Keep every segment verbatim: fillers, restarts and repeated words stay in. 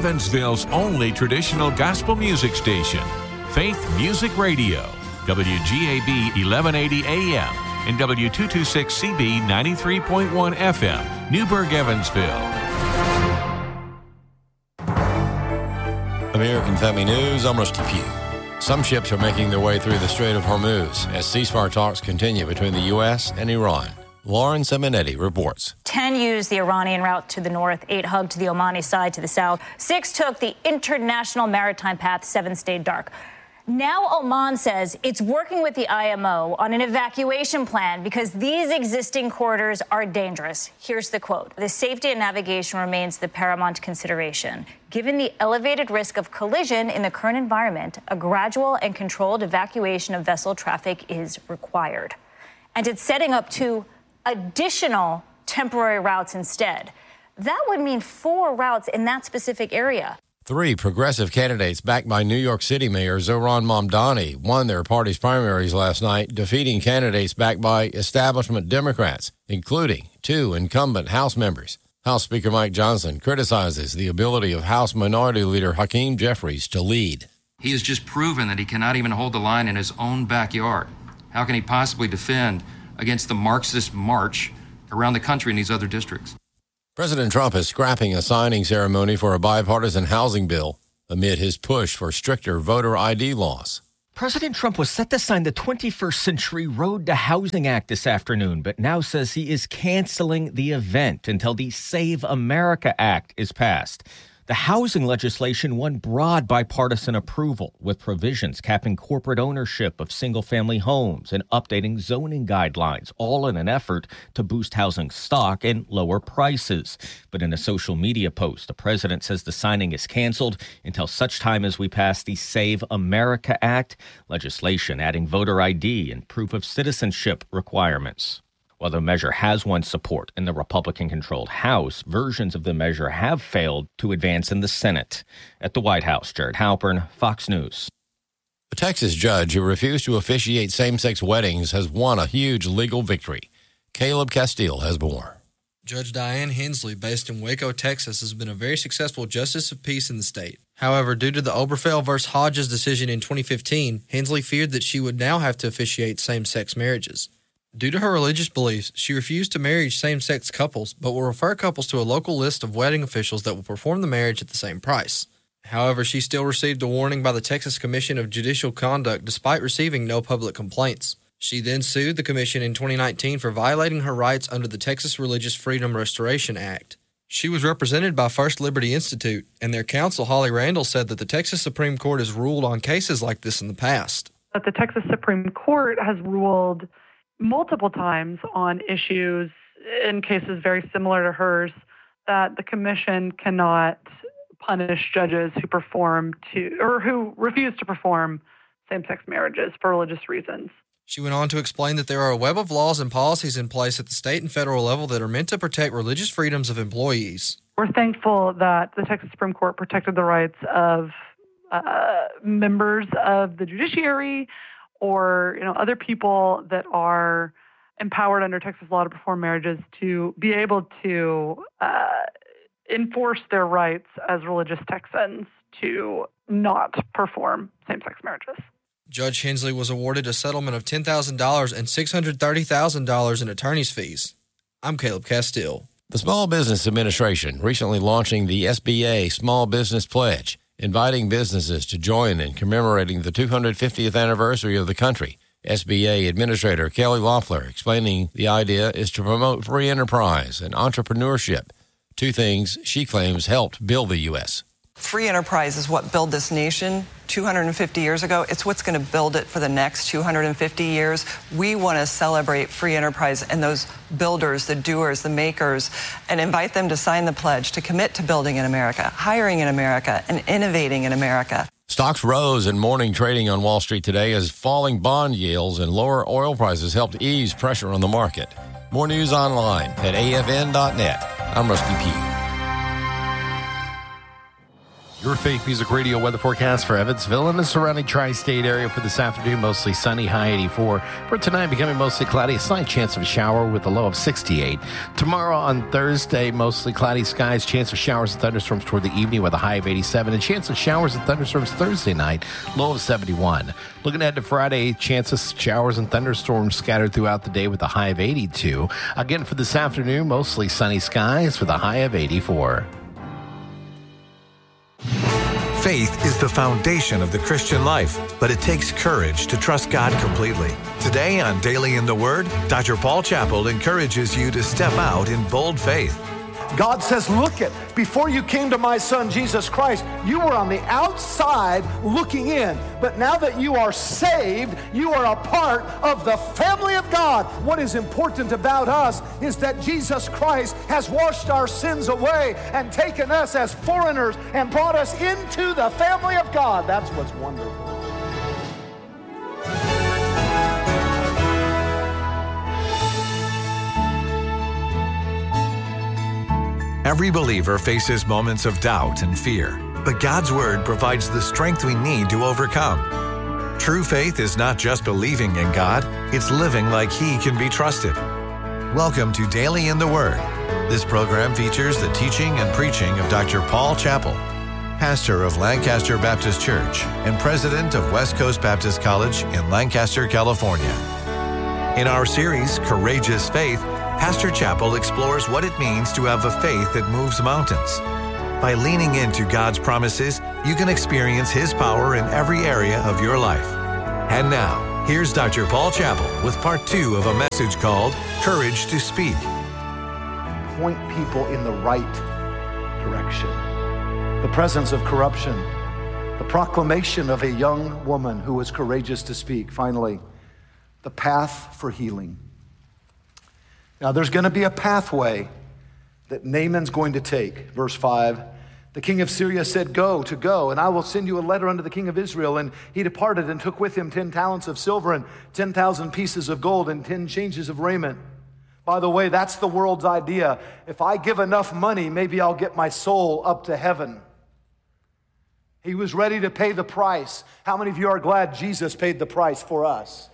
Evansville's only traditional gospel music station, Faith Music Radio, W G A B eleven eighty A M and W two twenty-six C B ninety-three point one F M, Newburgh, Evansville. American Family News, I'm Rusty Pugh. Some ships are making their way through the Strait of Hormuz as ceasefire talks continue between the U S and Iran. Lauren Simonetti reports. Ten used the Iranian route to the north, eight hugged to the Omani side to the south, six took the international maritime path, seven stayed dark. Now Oman says it's working with the I M O on an evacuation plan because these existing corridors are dangerous. Here's the quote. The safety and navigation remains the paramount consideration. Given the elevated risk of collision in the current environment, a gradual and controlled evacuation of vessel traffic is required. And it's setting up two additional temporary routes instead. That would mean four routes in that specific area. Three progressive candidates backed by New York City Mayor Zohran Mamdani won their party's primaries last night, defeating candidates backed by establishment Democrats, including two incumbent House members. House Speaker Mike Johnson criticizes the ability of House Minority Leader Hakeem Jeffries to lead. He has just proven that he cannot even hold the line in his own backyard. How can he possibly defend against the Marxist march around the country in these other districts? President Trump is scrapping a signing ceremony for a bipartisan housing bill amid his push for stricter voter I D laws. President Trump was set to sign the twenty-first Century Road to Housing Act this afternoon, but now says he is canceling the event until the Save America Act is passed. The housing legislation won broad bipartisan approval, with provisions capping corporate ownership of single-family homes and updating zoning guidelines, all in an effort to boost housing stock and lower prices. But in a social media post, the president says the signing is canceled until such time as we pass the Save America Act, legislation adding voter I D and proof of citizenship requirements. While the measure has won support in the Republican-controlled House, versions of the measure have failed to advance in the Senate. At the White House, Jared Halpern, Fox News. A Texas judge who refused to officiate same-sex weddings has won a huge legal victory. Caleb Castile has more. Judge Diane Hensley, based in Waco, Texas, has been a very successful justice of peace in the state. However, due to the Obergefell versus Hodges decision in twenty fifteen, Hensley feared that she would now have to officiate same-sex marriages. Due to her religious beliefs, she refused to marry same-sex couples, but will refer couples to a local list of wedding officials that will perform the marriage at the same price. However, she still received a warning by the Texas Commission of Judicial Conduct despite receiving no public complaints. She then sued the commission in twenty nineteen for violating her rights under the Texas Religious Freedom Restoration Act. She was represented by First Liberty Institute, and their counsel, Holly Randall, said that the Texas Supreme Court has ruled on cases like this in the past. But the Texas Supreme Court has ruled multiple times on issues in cases very similar to hers that the commission cannot punish judges who perform to or who refuse to perform same-sex marriages for religious reasons. She went on to explain that there are a web of laws and policies in place at the state and federal level that are meant to protect religious freedoms of employees. We're thankful that the Texas Supreme Court protected the rights of uh, members of the judiciary or, you know, other people that are empowered under Texas law to perform marriages to be able to uh, enforce their rights as religious Texans to not perform same-sex marriages. Judge Hensley was awarded a settlement of ten thousand dollars and six hundred thirty thousand dollars in attorney's fees. I'm Caleb Castile. The Small Business Administration recently launching the S B A Small Business Pledge, inviting businesses to join in commemorating the two hundred fiftieth anniversary of the country. S B A Administrator Kelly Loeffler explaining the idea is to promote free enterprise and entrepreneurship, two things she claims helped build the U S Free enterprise is what built this nation two hundred fifty years ago. It's what's going to build it for the next two hundred fifty years. We want to celebrate free enterprise and those builders, the doers, the makers, and invite them to sign the pledge to commit to building in America, hiring in America, and innovating in America. Stocks rose in morning trading on Wall Street today as falling bond yields and lower oil prices helped ease pressure on the market. More news online at A F N dot net. I'm Rusty Pugh. You're your Faith Music Radio weather forecast for Evansville and the surrounding tri-state area for this afternoon. Mostly sunny, high eighty-four. For tonight, becoming mostly cloudy, a slight chance of a shower with a low of sixty-eight. Tomorrow on Thursday, mostly cloudy skies, chance of showers and thunderstorms toward the evening with a high of eighty-seven, and chance of showers and thunderstorms Thursday night, low of seventy-one. Looking ahead to Friday, chance of showers and thunderstorms scattered throughout the day with a high of eighty-two. Again, for this afternoon, mostly sunny skies with a high of eighty-four. Faith is the foundation of the Christian life, but it takes courage to trust God completely. Today on Daily in the Word, Doctor Paul Chappell encourages you to step out in bold faith. God says, look it, before you came to my son, Jesus Christ, you were on the outside looking in. But now that you are saved, you are a part of the family of God. What is important about us is that Jesus Christ has washed our sins away and taken us as foreigners and brought us into the family of God. That's what's wonderful. Every believer faces moments of doubt and fear, but God's Word provides the strength we need to overcome. True faith is not just believing in God, it's living like He can be trusted. Welcome to Daily in the Word. This program features the teaching and preaching of Doctor Paul Chappell, pastor of Lancaster Baptist Church and president of West Coast Baptist College in Lancaster, California. In our series, Courageous Faith, Pastor Chappell explores what it means to have a faith that moves mountains. By leaning into God's promises, you can experience His power in every area of your life. And now, here's Doctor Paul Chappell with part two of a message called Courage to Speak. Point people in the right direction. The presence of corruption. The proclamation of a young woman who was courageous to speak. Finally, the path for healing. Now, there's going to be a pathway that Naaman's going to take. Verse five, the king of Syria said, go to go, and I will send you a letter unto the king of Israel. And he departed and took with him ten talents of silver and ten thousand pieces of gold and ten changes of raiment. By the way, that's the world's idea. If I give enough money, maybe I'll get my soul up to heaven. He was ready to pay the price. How many of you are glad Jesus paid the price for us?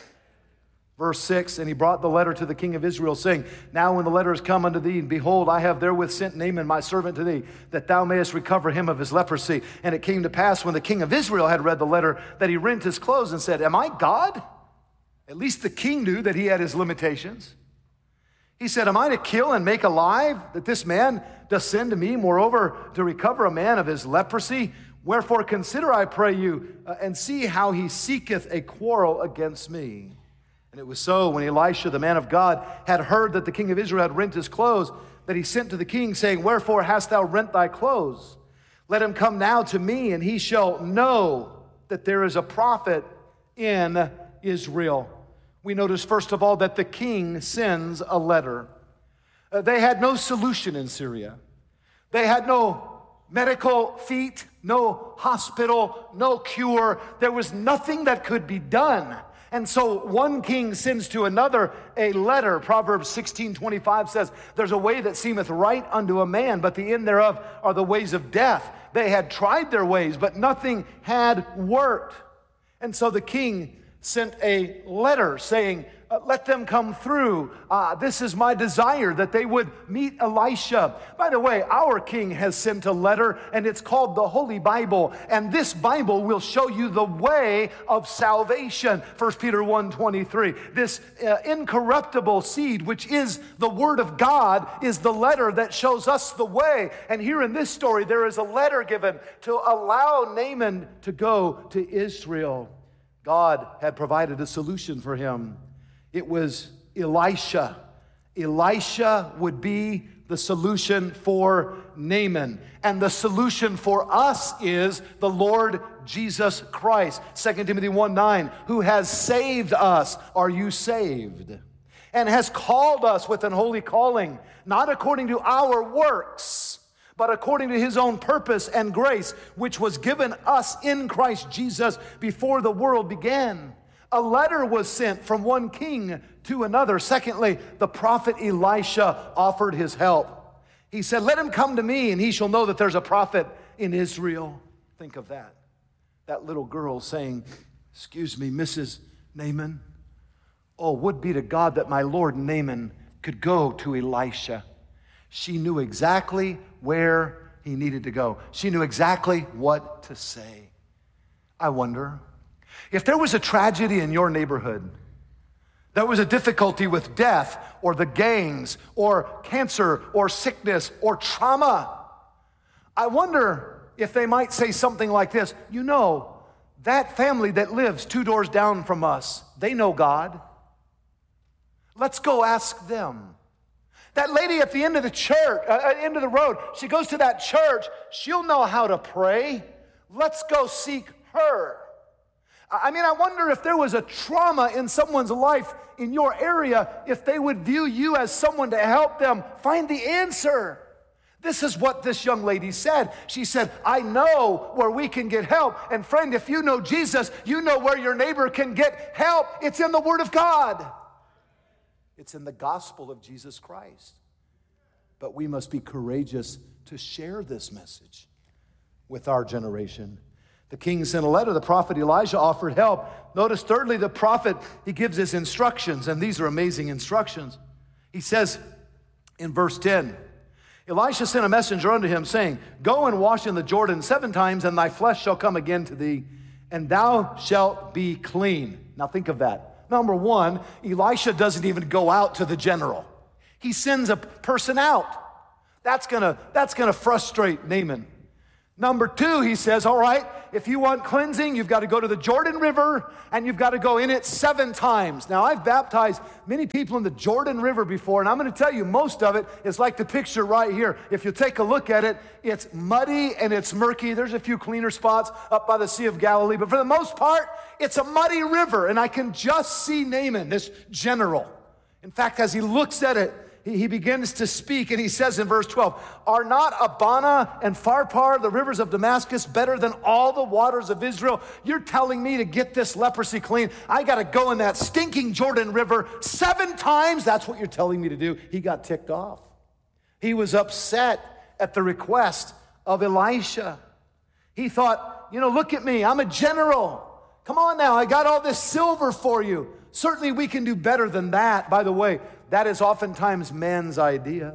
Verse six, and he brought the letter to the king of Israel, saying, now when the letter is come unto thee, and behold, I have therewith sent Naaman my servant to thee, that thou mayest recover him of his leprosy. And it came to pass, when the king of Israel had read the letter, that he rent his clothes and said, am I God? At least the king knew that he had his limitations. He said, am I to kill and make alive, that this man doth send to me, moreover, to recover a man of his leprosy? Wherefore consider, I pray you, uh, and see how he seeketh a quarrel against me. And it was so, when Elisha, the man of God, had heard that the king of Israel had rent his clothes, that he sent to the king, saying, wherefore hast thou rent thy clothes? Let him come now to me, and he shall know that there is a prophet in Israel. We notice, first of all, that the king sends a letter. Uh, they had no solution in Syria. They had no medical feat, no hospital, no cure. There was nothing that could be done. And so one king sends to another a letter. Proverbs sixteen twenty-five says, there's a way that seemeth right unto a man, but the end thereof are the ways of death. They had tried their ways, but nothing had worked. And so the king sent a letter saying, uh, let them come through. Uh, this is my desire, that they would meet Elisha. By the way, our king has sent a letter, and it's called the Holy Bible. And this Bible will show you the way of salvation. First Peter one twenty-three. This uh, incorruptible seed, which is the Word of God, is the letter that shows us the way. And here in this story, there is a letter given to allow Naaman to go to Israel. God had provided a solution for him. It was Elisha. Elisha would be the solution for Naaman. And the solution for us is the Lord Jesus Christ. Second Timothy one nine, who has saved us. Are you saved? And has called us with an holy calling, not according to our works, but according to his own purpose and grace, which was given us in Christ Jesus before the world began. A letter was sent from one king to another. Secondly, the prophet Elisha offered his help. He said, let him come to me, and he shall know that there's a prophet in Israel. Think of that. That little girl saying, excuse me, Missus Naaman. Oh, would be to God that my Lord Naaman could go to Elisha. She knew exactly where he needed to go. She knew exactly what to say. I wonder, if there was a tragedy in your neighborhood, there was a difficulty with death or the gangs or cancer or sickness or trauma, I wonder if they might say something like this. You know, that family that lives two doors down from us, they know God. Let's go ask them. That lady at the end of the church, uh, end of the road, she goes to that church. She'll know how to pray. Let's go seek her. I mean, I wonder if there was a trauma in someone's life in your area, if they would view you as someone to help them find the answer. This is what this young lady said. She said, I know where we can get help. And friend, if you know Jesus, you know where your neighbor can get help. It's in the Word of God. It's in the gospel of Jesus Christ. But we must be courageous to share this message with our generation. The king sent a letter. The prophet Elijah offered help. Notice, thirdly, the prophet, he gives his instructions, and these are amazing instructions. He says in verse ten, Elisha sent a messenger unto him, saying, Go and wash in the Jordan seven times, and thy flesh shall come again to thee, and thou shalt be clean. Now think of that. Number one, Elisha doesn't even go out to the general. He sends a person out. That's gonna, that's gonna frustrate Naaman. Number two, he says, all right, if you want cleansing, you've got to go to the Jordan River and you've got to go in it seven times. Now, I've baptized many people in the Jordan River before, and I'm going to tell you, most of it is like the picture right here. If you take a look at it, it's muddy and it's murky. There's a few cleaner spots up by the Sea of Galilee, but for the most part, it's a muddy river, and I can just see Naaman, this general. In fact, as he looks at it, he begins to speak, and he says in verse twelve, Are not Abana and Pharpar, the rivers of Damascus, better than all the waters of Israel? You're telling me to get this leprosy clean, I got to go in that stinking Jordan River seven times? That's what you're telling me to do. He got ticked off. He was upset at the request of Elisha. He thought, you know, look at me. I'm a general. Come on now. I got all this silver for you. Certainly we can do better than that. By the way, that is oftentimes man's idea.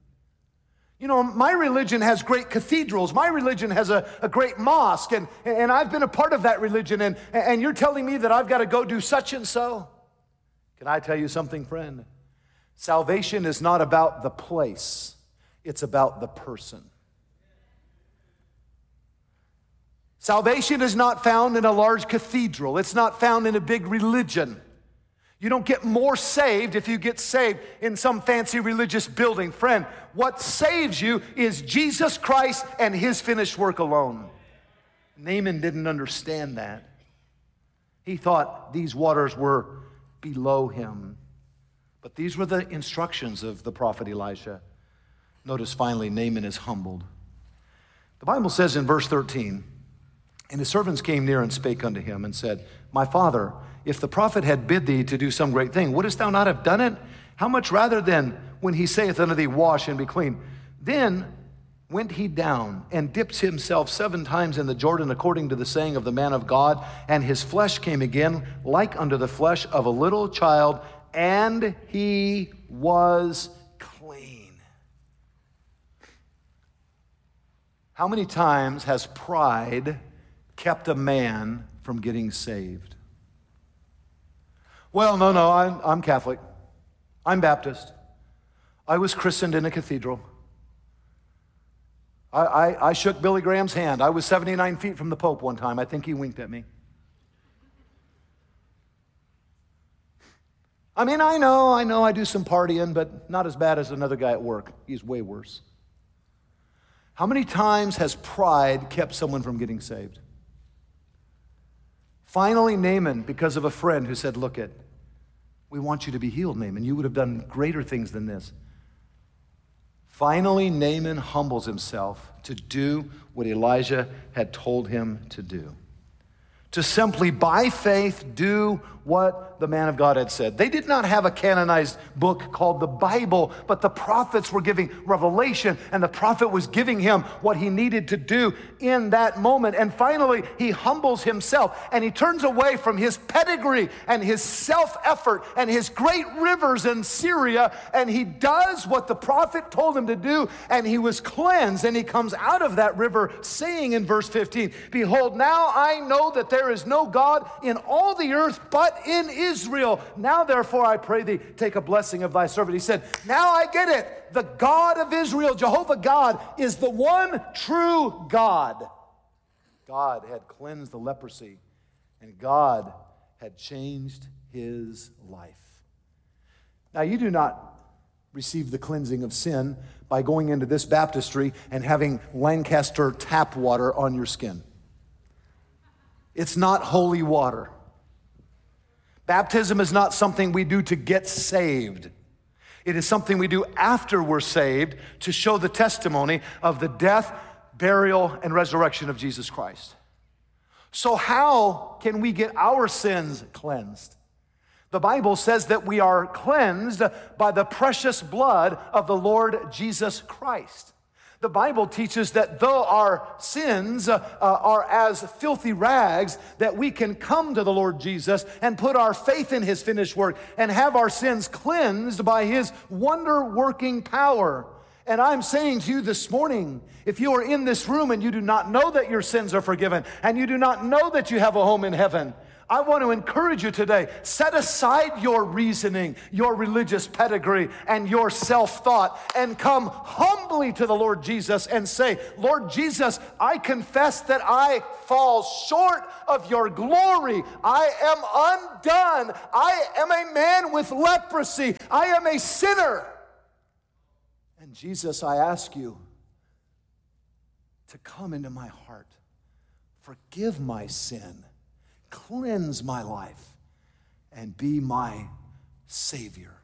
You know, my religion has great cathedrals. My religion has a, a great mosque, and, and I've been a part of that religion, and, and you're telling me that I've got to go do such and so? Can I tell you something, friend? Salvation is not about the place. It's about the person. Salvation is not found in a large cathedral. It's not found in a big religion. You don't get more saved if you get saved in some fancy religious building. Friend, what saves you is Jesus Christ and his finished work alone. Naaman didn't understand that. He thought these waters were below him. But these were the instructions of the prophet Elisha. Notice finally, Naaman is humbled. The Bible says in verse thirteen, And his servants came near and spake unto him and said, My father, if the prophet had bid thee to do some great thing, wouldest thou not have done it? How much rather then, when he saith unto thee, Wash and be clean? Then went he down and dipped himself seven times in the Jordan, according to the saying of the man of God, and his flesh came again like unto the flesh of a little child, and he was clean. How many times has pride kept a man from getting saved? Well, no, no, I'm, I'm Catholic. I'm Baptist. I was christened in a cathedral. I, I, I shook Billy Graham's hand. I was seventy-nine feet from the Pope one time. I think he winked at me. I mean, I know, I know I do some partying, but not as bad as another guy at work. He's way worse. How many times has pride kept someone from getting saved? Finally, Naaman, because of a friend who said, look it, we want you to be healed, Naaman. You would have done greater things than this. Finally, Naaman humbles himself to do what Elijah had told him to do. To simply, by faith, do what what the man of God had said. They did not have a canonized book called the Bible, but the prophets were giving revelation, and the prophet was giving him what he needed to do in that moment. And finally, he humbles himself, and he turns away from his pedigree and his self-effort and his great rivers in Syria, and he does what the prophet told him to do, and he was cleansed, and he comes out of that river saying in verse fifteen, "Behold, now I know that there is no God in all the earth but in Israel. Now therefore I pray thee, take a blessing of thy servant." He said, now I get it. The God of Israel, Jehovah God, is the one true God. God had cleansed the leprosy, and God had changed his life. Now, you do not receive the cleansing of sin by going into this baptistry and having Lancaster tap water on your skin. It's not holy water. Baptism is not something we do to get saved. It is something we do after we're saved to show the testimony of the death, burial, and resurrection of Jesus Christ. So how can we get our sins cleansed? The Bible says that we are cleansed by the precious blood of the Lord Jesus Christ. The Bible teaches that though our sins uh, are as filthy rags, that we can come to the Lord Jesus and put our faith in his finished work and have our sins cleansed by his wonder-working power. And I'm saying to you this morning, if you are in this room and you do not know that your sins are forgiven, and you do not know that you have a home in heaven, I want to encourage you today, set aside your reasoning, your religious pedigree, and your self-thought, and come humbly to the Lord Jesus and say, Lord Jesus, I confess that I fall short of your glory. I am undone. I am a man with leprosy. I am a sinner. And Jesus, I ask you to come into my heart, forgive my sin, cleanse my life, and be my Savior.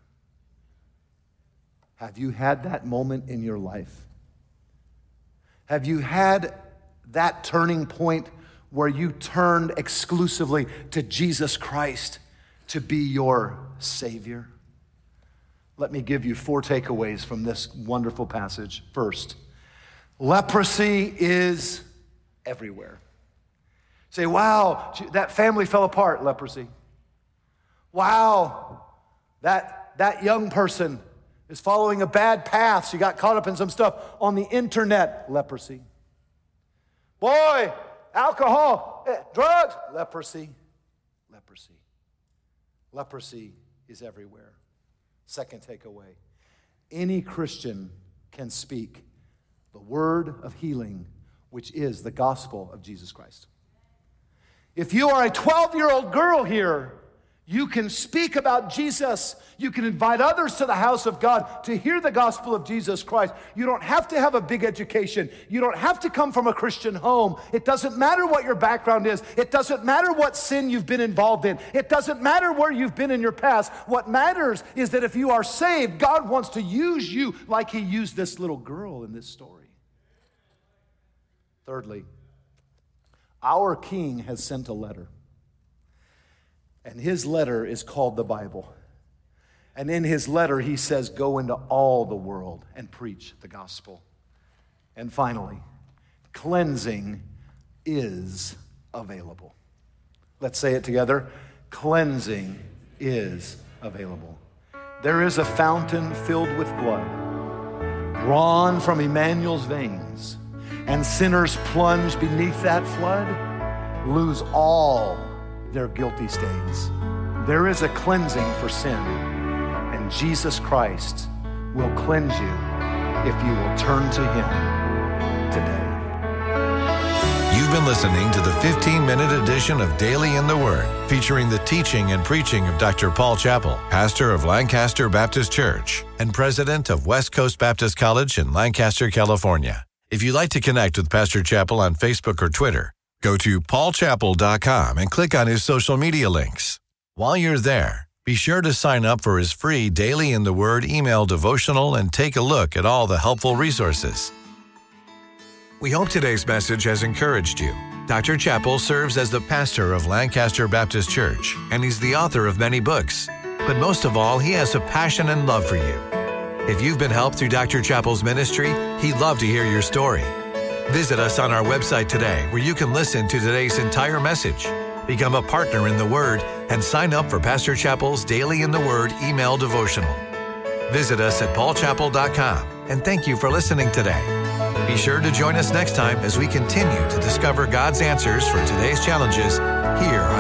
Have you had that moment in your life? Have you had that turning point where you turned exclusively to Jesus Christ to be your Savior? Let me give you four takeaways from this wonderful passage. First, leprosy is everywhere. Say, wow, that family fell apart, leprosy. Wow, that, that young person is following a bad path. She got caught up in some stuff on the internet, leprosy. Boy, alcohol, eh, drugs, leprosy, leprosy. Leprosy is everywhere. Second takeaway, any Christian can speak the word of healing, which is the gospel of Jesus Christ. If you are a twelve-year-old girl here, you can speak about Jesus. You can invite others to the house of God to hear the gospel of Jesus Christ. You don't have to have a big education. You don't have to come from a Christian home. It doesn't matter what your background is. It doesn't matter what sin you've been involved in. It doesn't matter where you've been in your past. What matters is that if you are saved, God wants to use you like he used this little girl in this story. Thirdly, our King has sent a letter. And his letter is called the Bible. And in his letter, he says, go into all the world and preach the gospel. And finally, cleansing is available. Let's say it together. Cleansing is available. There is a fountain filled with blood, drawn from Emmanuel's veins, and sinners plunge beneath that flood, lose all their guilty stains. There is a cleansing for sin, and Jesus Christ will cleanse you if you will turn to him today. You've been listening to the fifteen-minute edition of Daily in the Word, featuring the teaching and preaching of Doctor Paul Chappell, pastor of Lancaster Baptist Church and president of West Coast Baptist College in Lancaster, California. If you'd like to connect with Pastor Chappell on Facebook or Twitter, go to paul chappell dot com and click on his social media links. While you're there, be sure to sign up for his free Daily in the Word email devotional and take a look at all the helpful resources. We hope today's message has encouraged you. Doctor Chappell serves as the pastor of Lancaster Baptist Church, and he's the author of many books. But most of all, he has a passion and love for you. If you've been helped through Doctor Chappell's ministry, he'd love to hear your story. Visit us on our website today, where you can listen to today's entire message, become a partner in the Word, and sign up for Pastor Chappell's Daily in the Word email devotional. Visit us at paul chappell dot com, and thank you for listening today. Be sure to join us next time as we continue to discover God's answers for today's challenges here on